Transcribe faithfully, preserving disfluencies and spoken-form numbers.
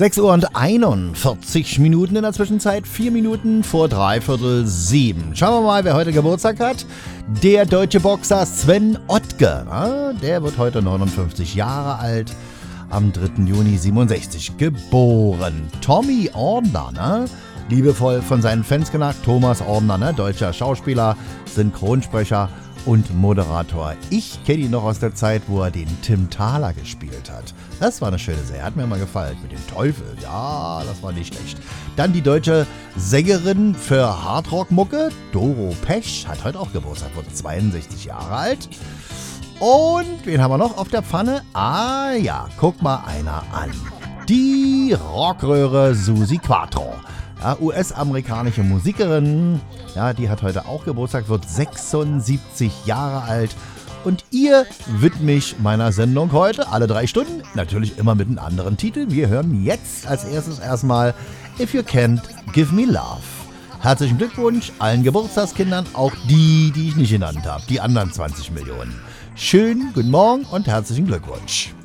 sechs Uhr und einundvierzig Minuten in der Zwischenzeit, vier Minuten vor dreiviertel sieben. Schauen wir mal, wer heute Geburtstag hat. Der deutsche Boxer Sven Ottke, na, der wird heute neunundfünfzig Jahre alt, am dritten Juni siebenundsechzig geboren. Tommy Ordner, ne? Liebevoll von seinen Fans genannt, Thomas Ordner, ne? Deutscher Schauspieler, Synchronsprecher und Moderator. Ich kenne ihn noch aus der Zeit, wo er den Tim Thaler gespielt hat. Das war eine schöne Serie, hat mir mal gefallen. Mit dem Teufel, ja, das war nicht schlecht. Dann die deutsche Sängerin für Hardrock-Mucke, Doro Pesch, hat heute auch Geburtstag, wird zweiundsechzig Jahre alt. Und wen haben wir noch auf der Pfanne? Ah ja, guck mal einer an. Die Rockröhre Suzi Quatro. Ja, U S-amerikanische Musikerin, ja, die hat heute auch Geburtstag, wird sechsundsiebzig Jahre alt. Und ihr widme ich meiner Sendung heute, alle drei Stunden, natürlich immer mit einem anderen Titel. Wir hören jetzt als erstes erstmal If You Can't Give Me Love. Herzlichen Glückwunsch allen Geburtstagskindern, auch die, die ich nicht genannt habe, die anderen zwanzig Millionen. Schönen guten Morgen und herzlichen Glückwunsch.